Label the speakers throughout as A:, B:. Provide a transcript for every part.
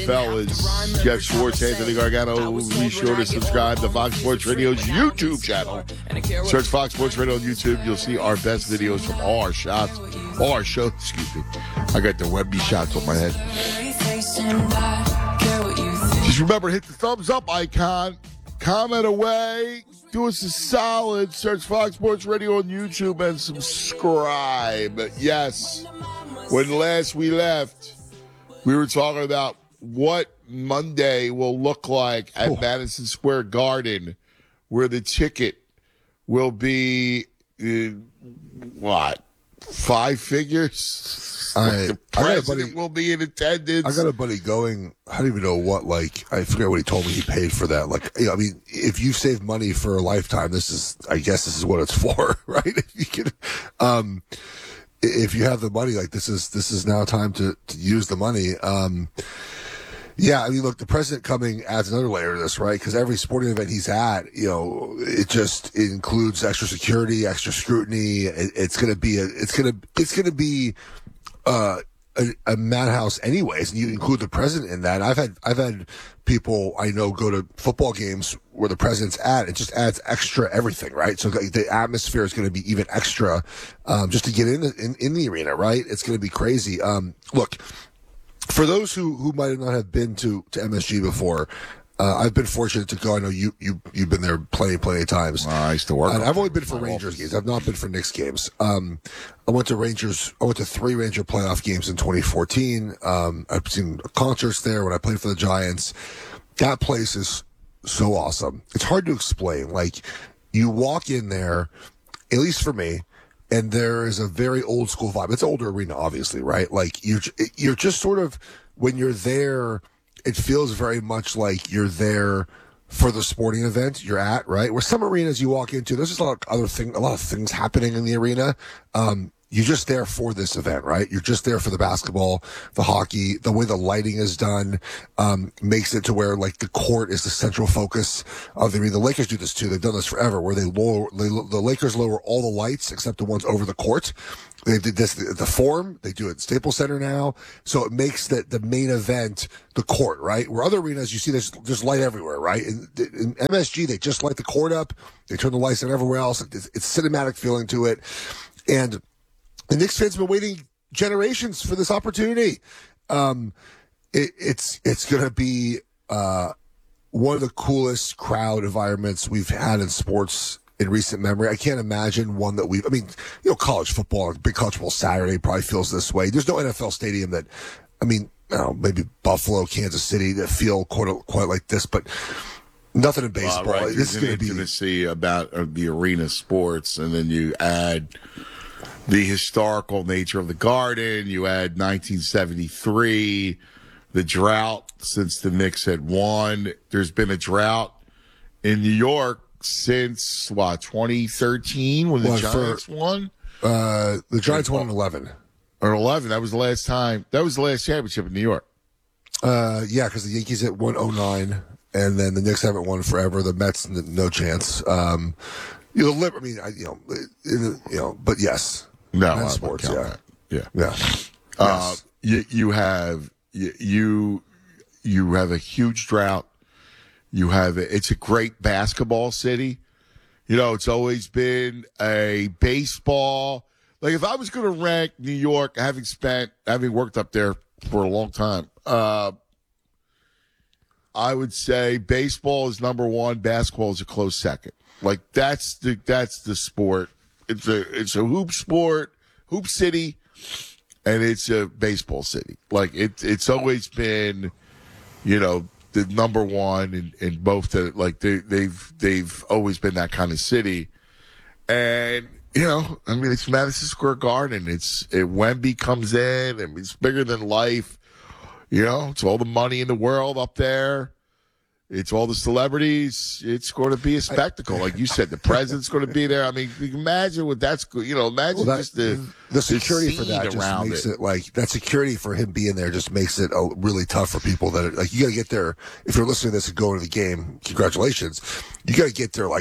A: Fellas, Jeff Schwartz, Anthony Gargano. Be sure to subscribe to Fox Sports Radio's YouTube channel. Search Fox Sports Radio on YouTube. You'll see our best videos from all our shots, all our shows. Excuse me. I got the Wemby shots on my head. Just remember, hit the thumbs up icon. Comment away. Do us a solid. Search Fox Sports Radio on YouTube and subscribe. Yes. When last we left, we were talking about what Monday will look like at Madison Square Garden, where the ticket will be, what, 5 figures? The president will be in attendance.
B: I got a buddy going, I don't even know what, I forget what he told me he paid for that. I mean, if you save money for a lifetime, I guess this is what it's for, right? If you can, if you have the money, this is now time to use the money. Yeah, I mean, look, the president coming adds another layer to this, right? Because every sporting event he's at, it includes extra security, extra scrutiny. It's going to be a madhouse anyways, and you include the president in that. I've had people I know go to football games where the president's at. It just adds extra everything, right? So the atmosphere is going to be even extra just to get in the arena, right? It's going to be crazy. Look, for those who might not have been to MSG before, I've been fortunate to go. I know you've been there plenty of times.
A: I used to work.
B: I've only been for Rangers games. I've not been for Knicks games. I went to 3 Ranger playoff games in 2014. I've seen concerts there when I played for the Giants. That place is so awesome. It's hard to explain. You walk in there, at least for me, and there is a very old school vibe. It's an older arena, obviously, right? You're just sort of, when you're there, it feels very much like you're there for the sporting event you're at, right? Where some arenas you walk into, there's just a lot of things happening in the arena. You're just there for this event, right? You're just there for the basketball, the hockey, the way the lighting is done, makes it to where the court is the central focus of the arena. The Lakers do this too. They've done this forever, where the Lakers lower all the lights except the ones over the court. They did this at the Forum. They do it at Staples Center now. So it makes the main event the court, right? Where other arenas, you see there's light everywhere, right? In MSG, they just light the court up. They turn the lights on everywhere else. It's cinematic feeling to it. And the Knicks fans have been waiting generations for this opportunity. It's going to be one of the coolest crowd environments we've had in sports in recent memory. I can't imagine one that college football, big college football Saturday probably feels this way. There's no NFL stadium that, maybe Buffalo, Kansas City that feel quite like this, but nothing in baseball.
A: Right.
B: This is going to be
A: see about the arena sports, and then you add the historical nature of the Garden. You add 1973, the drought since the Knicks had won. There's been a drought in New York since 2013 when the Giants won.
B: The Giants won in 11.
A: Or 11. That was the last time. That was the last championship in New York.
B: Yeah, because the Yankees had won 09, and then the Knicks haven't won forever. The Mets, no chance. But yes.
A: No,
B: sports, yeah.
A: Yes. You have a huge drought. It's a great basketball city. It's always been a baseball. If I was going to rank New York, having worked up there for a long time, I would say baseball is number one. Basketball is a close second. That's the sport. It's a hoop sport, hoop city, and it's a baseball city. It's always been, the number one in both they've always been that kind of city. And, it's Madison Square Garden. Wemby comes in, and it's bigger than life. It's all the money in the world up there. It's all the celebrities. It's going to be a spectacle. Like you said, the president's going to be there. You can imagine what that's, imagine just the
B: security for that just makes it that security for him being there just makes it really tough for people that you got to get there. If you're listening to this and going to the game, congratulations. You got to get there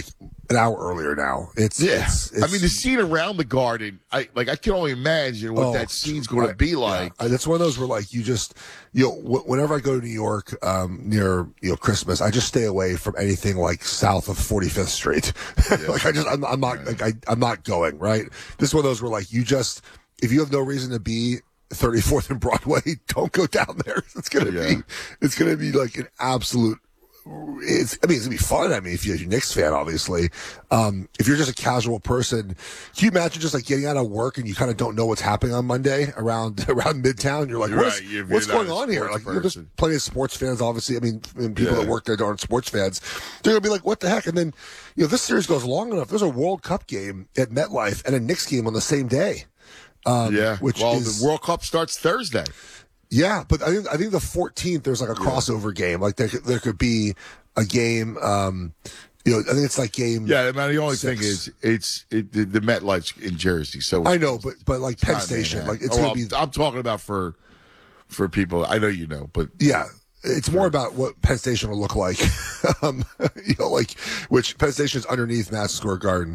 B: an hour earlier now. It's
A: I mean, the scene around the Garden, I can only imagine what that scene's going to be like.
B: Yeah. That's one of those where like whenever I go to New York near Christmas, I just stay away from anything like south of 45th Street. Like I'm not going, right? This is one of those where like if you have no reason to be 34th and Broadway, don't go down there. It's gonna be like an absolute. It's gonna be fun. I mean, if you're a Knicks fan, obviously. If you're just a casual person, can you imagine just like getting out of work and you kind of don't know what's happening on Monday around Midtown? You're like, what's going on here? Like, there's plenty of sports fans, obviously. I mean, people that work there aren't sports fans. They're gonna be like, what the heck? And then, this series goes long enough. There's a World Cup game at MetLife and a Knicks game on the same day.
A: The World Cup starts Thursday.
B: Yeah, but I think the 14th there's like a crossover game. Like there could be a game. I think it's like game.
A: Yeah, man. The only 6. Thing is the MetLife's in Jersey, so
B: I know, but like Penn Station, like it's gonna be. I'm
A: talking about for people. I know, but
B: yeah. It's more about what Penn Station will look like, which Penn Station is underneath Madison Square Garden.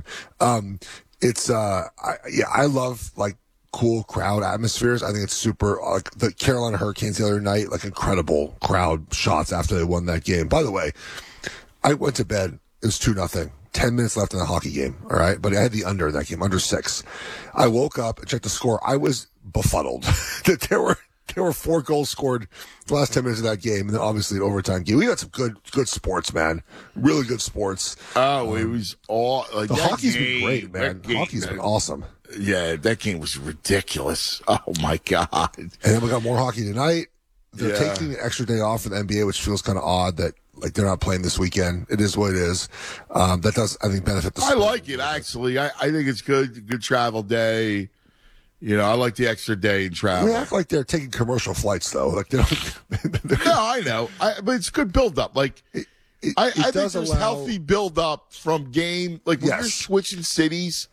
B: I love like cool crowd atmospheres. I think it's super, like the Carolina Hurricanes the other night, like incredible crowd shots after they won that game. By the way, I went to bed. It was 2-0. 10 minutes left in the hockey game. All right. But I had the under in that game, under 6. I woke up and checked the score. I was befuddled that there were 4 goals scored the last 10 minutes of that game. And then obviously an overtime game. We got some good sports, man. Really good sports.
A: Oh, it was all like
B: the hockey's been great, man. Hockey's been awesome.
A: Yeah, that game was ridiculous. Oh my God.
B: And then we got more hockey tonight. They're taking an extra day off for the NBA, which feels kind of odd that like they're not playing this weekend. It is what it is. That does, I think, benefit the sport.
A: I like it, actually. I think it's good travel day. I like the extra day in travel.
B: They act like they're taking commercial flights, though. Like they don't.
A: No, I know. But it's good build up. Like I think there's healthy build up from game. Like when you're switching cities.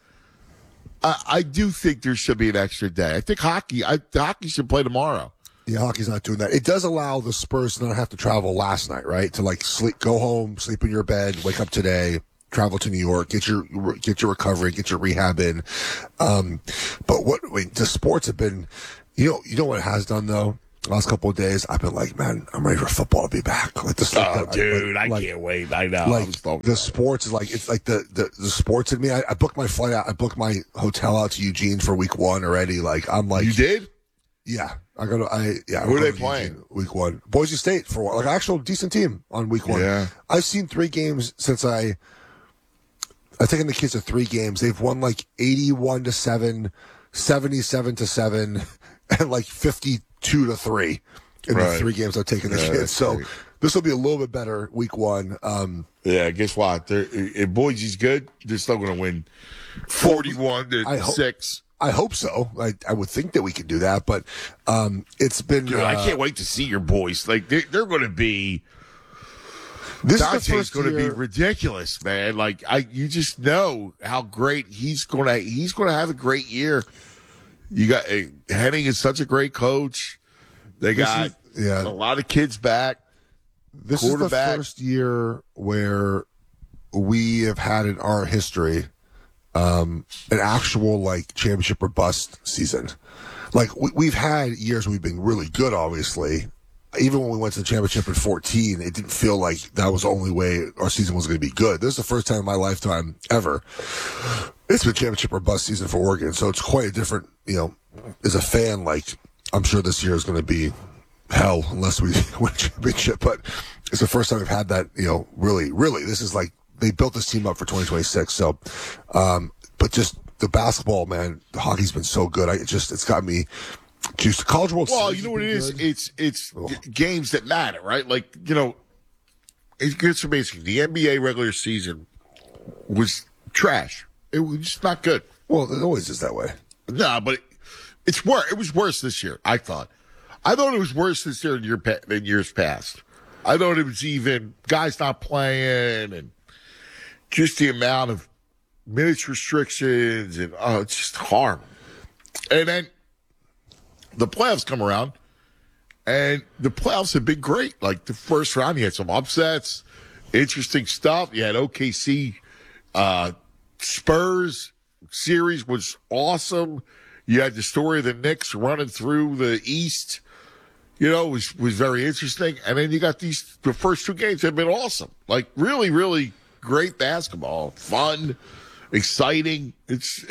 A: I do think there should be an extra day. I think hockey should play tomorrow.
B: Yeah, hockey's not doing that. It does allow the Spurs to not have to travel last night, right? To like go home, sleep in your bed, wake up today, travel to New York, get your recovery, get your rehab in. But the sports have been, you know what it has done though? Last couple of days, I've been like, man, I'm ready for football to be back. Like this,
A: I can't wait. I know.
B: Like the sports is like it's like the sports in me. I booked my flight out. I booked my hotel out to Eugene for week 1 already. Like I'm like,
A: you did?
B: Yeah, I go to.
A: Who are they playing?
B: Week 1, Boise State for like an actual decent team on week 1.
A: Yeah,
B: I've seen 3 games since I've taken the kids to 3 games. They've won like 81-7, 77-7, and like 52-3 in the 3 games I've taken the kids. So this will be a little bit better week 1.
A: Guess what? Boise's good. They're still going to win 41-6.
B: I hope so. I would think that we could do that, but it's been.
A: Dude, I can't wait to see your boys. Like they're going to be.
B: Dante's
A: going to be ridiculous, man. Like you just know how great he's going to have a great year. You got Henning is such a great coach. They got a lot of kids back.
B: This is the first year where we have had in our history an actual like championship or bust season. Like we've had years we've been really good, obviously. Even when we went to the championship in 2014, it didn't feel like that was the only way our season was going to be good. This is the first time in my lifetime ever it's been championship or bust season for Oregon. So it's quite a different, as a fan, like I'm sure this year is going to be hell unless we win a championship. But it's the first time we've had that, really, this is like they built this team up for 2026. So, but just the basketball, man, the hockey's been so good. It's got me juiced. The College World Series.
A: Well, you know what it is? It's games that matter, right? Like, it's good for basically the NBA regular season was trash. It was just not good.
B: Well, it always is that way.
A: No, but it's worse. It was worse this year, I thought. I thought it was worse this year than years past. I thought it was even guys not playing and just the amount of minutes restrictions and it's just horrible. And then the playoffs come around, and the playoffs have been great. Like the first round, you had some upsets, interesting stuff. You had OKC Spurs series was awesome. You had the story of the Knicks running through the East. Was very interesting. And then you got the first two games have been awesome. Like really, really great basketball, fun, exciting. It's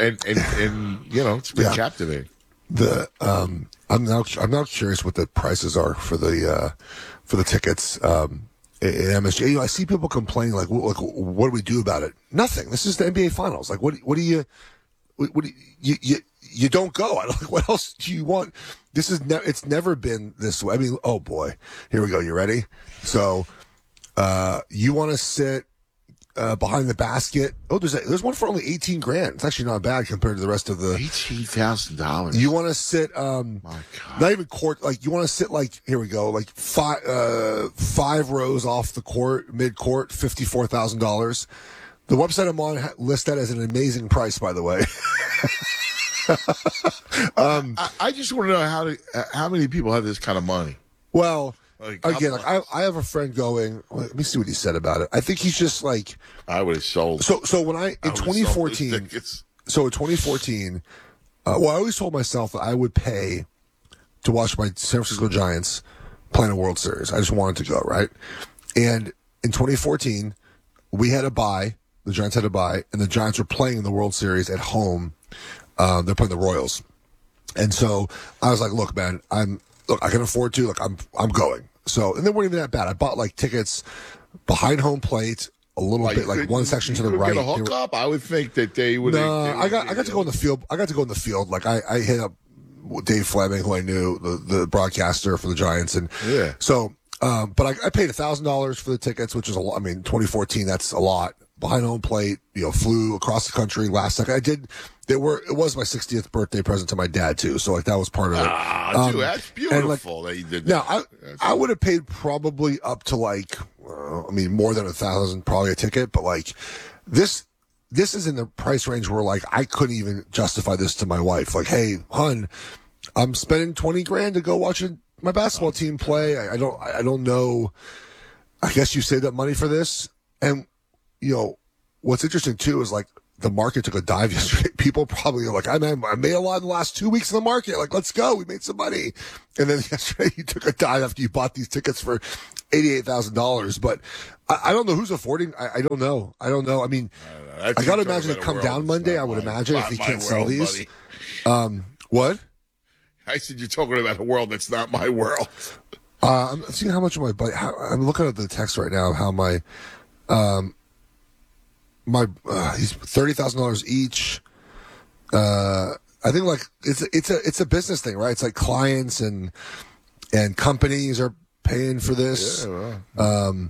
A: been captivating.
B: I'm now curious what the prices are for the tickets. In MSG, I see people complaining like, what do we do about it? Nothing. This is the NBA Finals. Like, what do you don't go? Like, what else do you want? This is it's never been this way. I mean, oh boy, here we go. You ready? So, you want to sit behind the basket? Oh, there's one for only $18,000. It's actually not bad compared to the rest of the
A: $18,000.
B: You want to sit,
A: my God.
B: not even court, like you want to sit like, here we go, like five rows off the court, mid court, $54,000. The website I'm on lists that as an amazing price, by the way.
A: I just want to know how many people have this kind of money.
B: Well, again, I have a friend going. Let me see what he said about it. I think he's just like.
A: I would have sold.
B: So when in 2014. So in 2014, I always told myself that I would pay to watch my San Francisco Giants play in a World Series. I just wanted to go, right? And in 2014, we had a bye. The Giants had a bye, and the Giants were playing in the World Series at home. They're playing the Royals, and so I was like, "Look, man, I can afford to. Like, I'm going." So, and they weren't even that bad. I bought like tickets behind home plate, a little bit, like one section to the right.
A: Get a hookup? I would think that they would.
B: No, I got to go in the field. I got to go in the field. Like I hit up Dave Fleming, who I knew, the broadcaster for the Giants, and
A: yeah.
B: So, but I paid $1,000 for the tickets, which is a lot. I mean, 2014, that's a lot. Behind home plate, flew across the country last second. It was my 60th birthday present to my dad too, so like that was part of it.
A: Dude, that's beautiful that you did that.
B: Now I would have paid probably up to like, more than $1,000 probably a ticket, but like this is in the price range where like I couldn't even justify this to my wife. Like, hey, hun, I'm spending $20,000 to go watch my basketball team play. I don't know. I guess you saved up money for this, and what's interesting too is like the market took a dive yesterday. People probably are like, I made a lot in the last 2 weeks in the market. Like, let's go. We made some money. And then yesterday you took a dive after you bought these tickets for $88,000. But I don't know who's affording. I don't know. I mean, I got to imagine it come down Monday. I would imagine if you can't sell these. What?
A: I said, you're talking about a world that's not my world.
B: I'm seeing how much of my buddy. I'm looking at the text right now. How my he's $30,000 each. I think like it's a business thing, right? It's like clients and companies are paying for this.
A: Yeah, well.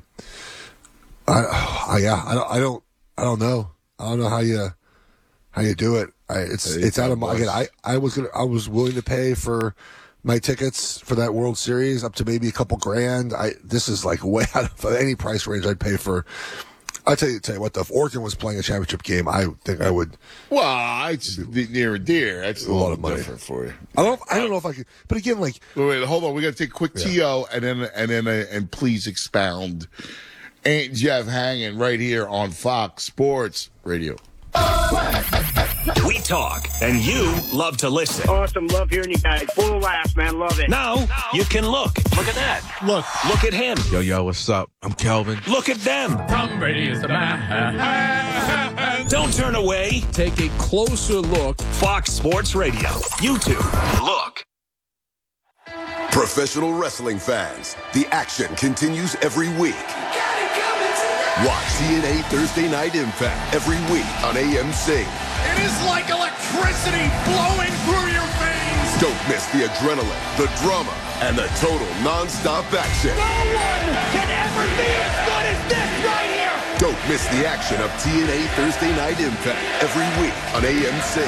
B: I don't know. I don't know how you do it. It's out of my. Again, I was willing to pay for my tickets for that World Series up to maybe a couple grand. This is like way out of any price range I'd pay for. I'll tell you what, if Oregon was playing a championship game, I think I would.
A: Well, it's near and dear. That's a lot of money for you.
B: I don't know if I could. But again, like,
A: wait, hold on. We got to take a quick TO and please expound. Ain't Jeff hanging right here on Fox Sports Radio.
C: We talk, and you love to listen.
D: Awesome. Love hearing you guys. Full of laughs, man. Love it.
C: Now you can look. Look at that. Look at him.
E: Yo, what's up? I'm Kelvin.
C: Look at them.
F: Tom Brady is the man.
C: Don't turn away.
F: Take a closer look.
C: Fox Sports Radio. YouTube. Look.
G: Professional wrestling fans, the action continues every week. Watch TNA Thursday Night Impact every week on AMC.
H: It is like electricity flowing through your veins.
G: Don't miss the adrenaline, the drama, and the total non-stop action.
H: No one can ever be as good as this right here.
G: Don't miss the action of TNA Thursday Night Impact every week on AMC.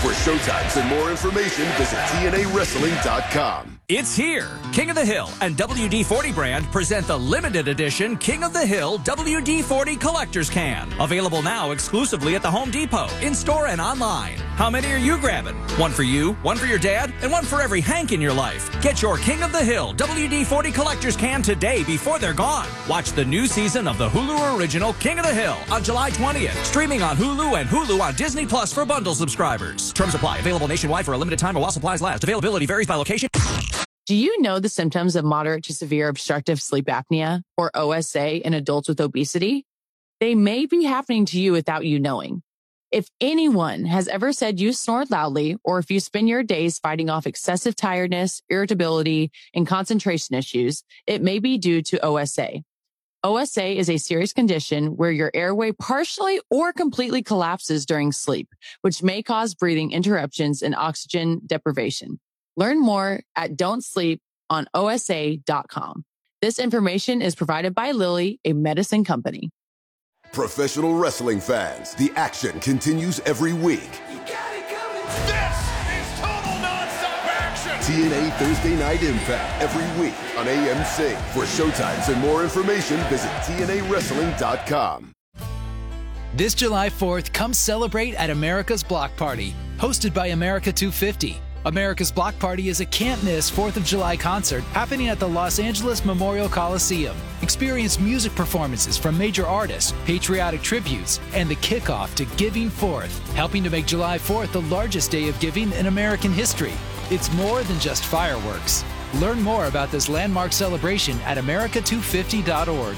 G: For showtimes and more information, visit TNAWrestling.com.
I: It's here. King of the Hill and WD-40 brand present the limited edition King of the Hill WD-40 Collector's Can. Available now exclusively at the Home Depot, in-store and online. How many are you grabbing? One for you, one for your dad, and one for every Hank in your life. Get your King of the Hill WD-40 Collector's Can today before they're gone. Watch the new season of the Hulu original King of the Hill on July 20th. Streaming on Hulu and Hulu on Disney Plus for bundle subscribers. Terms apply. Available nationwide for a limited time or while supplies last. Availability varies by location.
J: Do you know the symptoms of moderate to severe obstructive sleep apnea, or OSA, in adults with obesity? They may be happening to you without you knowing. If anyone has ever said you snore loudly, or if you spend your days fighting off excessive tiredness, irritability, and concentration issues, it may be due to OSA. OSA is a serious condition where your airway partially or completely collapses during sleep, which may cause breathing interruptions and oxygen deprivation. Learn more at don'tsleeponosa.com. This information is provided by Lilly, a medicine company.
G: Professional wrestling fans, the action continues every week.
H: This is total nonstop action.
G: TNA Thursday Night Impact every week on AMC. For showtimes and more information, visit TNAWrestling.com.
K: This July 4th, come celebrate at America's Block Party, hosted by America 250. America's Block Party is a can't-miss 4th of July concert happening at the Los Angeles Memorial Coliseum. Experience music performances from major artists, patriotic tributes, and the kickoff to Giving Fourth, helping to make July 4th the largest day of giving in American history. It's more than just fireworks. Learn more about this landmark celebration at america250.org.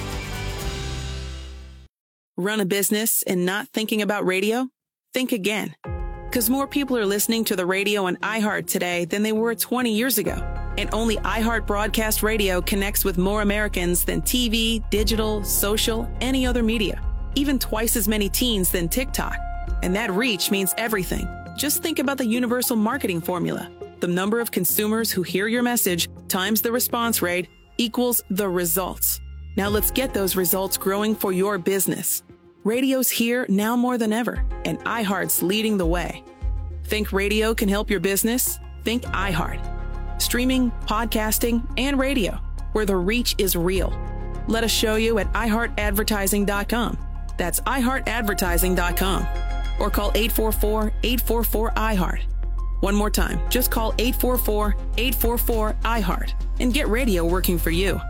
L: Run a business and not thinking about radio? Think again. Because more people are listening to the radio on iHeart today than they were 20 years ago. And only iHeart Broadcast Radio connects with more Americans than TV, digital, social, any other media. Even twice as many teens than TikTok. And that reach means everything. Just think about the universal marketing formula. The number of consumers who hear your message times the response rate equals the results. Now let's get those results growing for your business. Radio's here now more than ever, and iHeart's leading the way. Think radio can help your business? Think iHeart. Streaming, podcasting, and radio, where the reach is real. Let us show you at iHeartAdvertising.com. That's iHeartAdvertising.com. Or call 844-844-iHeart. One more time, just call 844-844-iHeart and get radio working for you.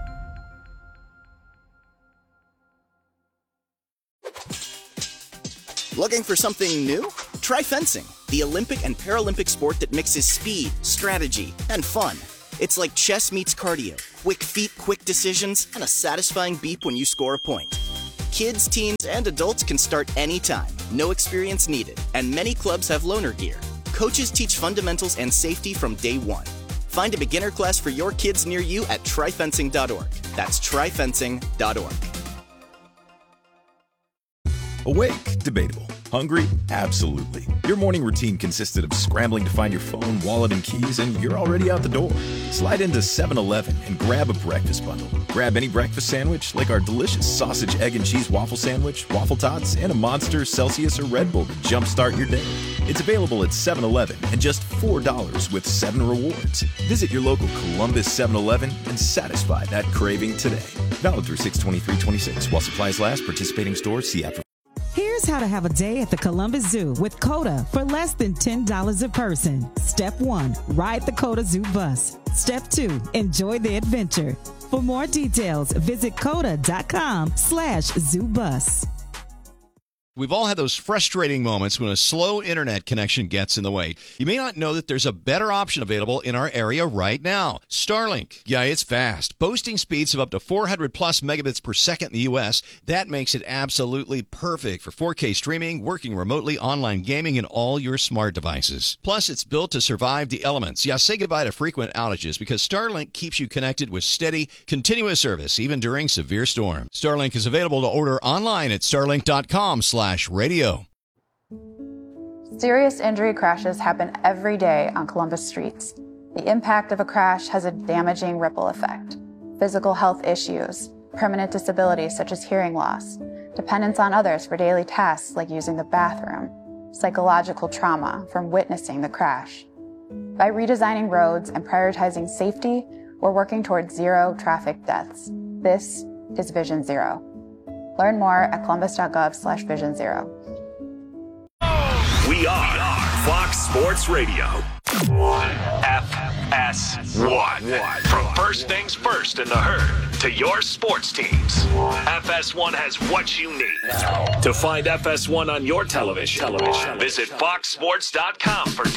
M: Looking for something new? Try fencing, the Olympic and Paralympic sport that mixes speed, strategy, and fun. It's like chess meets cardio, quick feet, quick decisions, and a satisfying beep when you score a point. Kids, teens, and adults can start anytime, no experience needed, and many clubs have loaner gear. Coaches teach fundamentals and safety from day one. Find a beginner class for your kids near you at tryfencing.org. That's tryfencing.org.
N: Awake? Debatable. Hungry? Absolutely. Your morning routine consisted of scrambling to find your phone, wallet, and keys, and you're already out the door. Slide into 7-Eleven and grab a breakfast bundle. Grab any breakfast sandwich, like our delicious sausage, egg, and cheese waffle sandwich, waffle tots, and a Monster, Celsius, or Red Bull to jumpstart your day. It's available at 7-Eleven and just $4 with 7 rewards. Visit your local Columbus 7-Eleven and satisfy that craving today. Valid through 6/23/26. While supplies last, participating stores, see after.
O: Here's how to have a day at the Columbus Zoo with COTA for less than $10 a person. Step 1, ride the COTA Zoo bus. Step 2, enjoy the adventure. For more details, visit COTA.com/ZooBus.
P: We've all had those frustrating moments when a slow internet connection gets in the way. You may not know that there's a better option available in our area right now. Starlink. Yeah, it's fast. Boasting speeds of up to 400 plus megabits per second in the U.S. That makes it absolutely perfect for 4K streaming, working remotely, online gaming, and all your smart devices. Plus, it's built to survive the elements. Yeah, say goodbye to frequent outages because Starlink keeps you connected with steady, continuous service, even during severe storms. Starlink is available to order online at starlink.com/radio.
Q: Serious injury crashes happen every day on Columbus streets. The impact of a crash has a damaging ripple effect. Physical health issues, permanent disabilities such as hearing loss, dependence on others for daily tasks like using the bathroom. psychological trauma from witnessing the crash. By redesigning roads and prioritizing safety, we're working towards zero traffic deaths. This is Vision Zero. Learn more at columbus.gov/Vision Zero.
C: We are Fox Sports Radio. FS1. From first things first in the herd to your sports teams, FS1 has what you need. To find FS1 on your television, visit foxsports.com for